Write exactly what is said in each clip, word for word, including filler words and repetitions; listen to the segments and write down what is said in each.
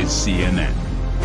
is C N N.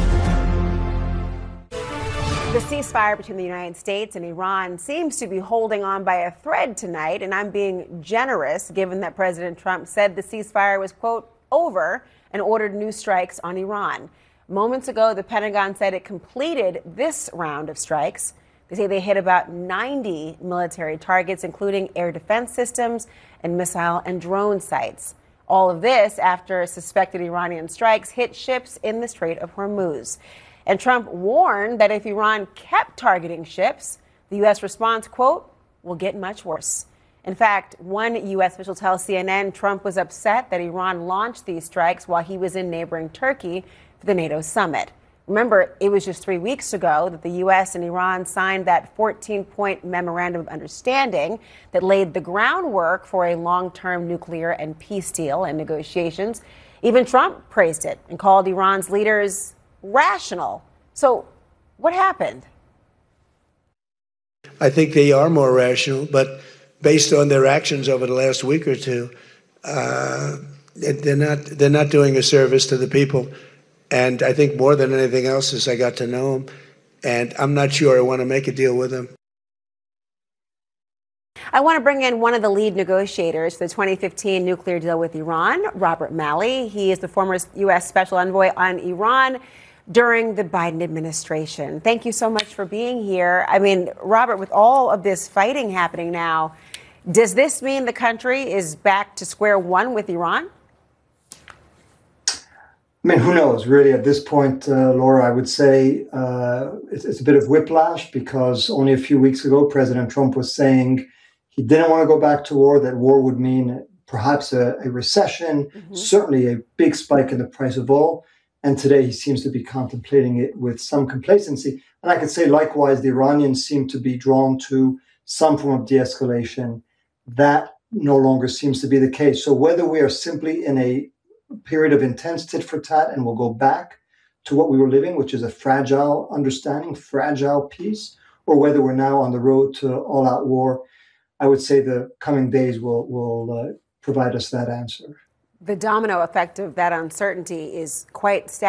The ceasefire between the United States and Iran seems to be holding on by a thread tonight, and I'm being generous given that President Trump said the ceasefire was, quote, over and ordered new strikes on Iran. Moments ago, the Pentagon said it completed this round of strikes. They say they hit about ninety military targets, including air defense systems and missile and drone sites. All of this after suspected Iranian strikes hit ships in the Strait of Hormuz. And Trump warned that if Iran kept targeting ships, the U S response, quote, will get much worse. In fact, one U S official tells C N N Trump was upset that Iran launched these strikes while he was in neighboring Turkey for the NATO summit. Remember, it was just three weeks ago that the U S and Iran signed that fourteen-point memorandum of understanding that laid the groundwork for a long-term nuclear and peace deal and negotiations. Even Trump praised it and called Iran's leaders rational. So what happened? I think they are more rational, but based on their actions over the last week or two, uh, they're not they're not doing a service to the people. And I think more than anything else is I got to know them, and I'm not sure I want to make a deal with them. I want to bring in one of the lead negotiators for the twenty fifteen nuclear deal with Iran, Robert Malley. He is the former U S Special Envoy on Iran during the Biden administration. Thank you so much for being here. I mean, Robert, with all of this fighting happening now, does this mean the country is back to square one with Iran? I mean, who knows, really, at this point, uh, Laura, I would say uh, it's, it's a bit of whiplash because only a few weeks ago, President Trump was saying he didn't want to go back to war, that war would mean perhaps a, a recession, mm-hmm. certainly a big spike in the price of oil. And today he seems to be contemplating it with some complacency. And I could say likewise, the Iranians seem to be drawn to some form of de-escalation. That no longer seems to be the case. So whether we are simply in a period of intense tit for tat and we'll go back to what we were living, which is a fragile understanding, fragile peace, or whether we're now on the road to all-out war, I would say the coming days will, will uh, provide us that answer. The domino effect of that uncertainty is quite staggering.